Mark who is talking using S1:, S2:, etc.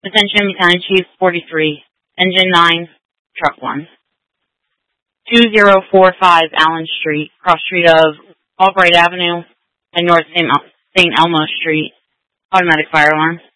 S1: Attention Battalion Chief 43, Engine 9, Truck 1. 2045 Allen Street, cross street of Albright Avenue and North St. Elmo Street. Automatic fire alarm.